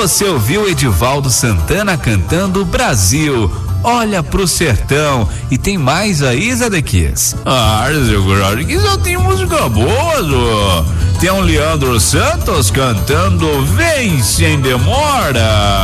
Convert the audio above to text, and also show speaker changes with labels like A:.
A: você ouviu Edivaldo Santana cantando Brasil, Olha pro Sertão. E tem mais aí, Zadequias?
B: Seu que só tem música boa, Zô. Tem um Leandro Santos cantando Vem Sem Demora.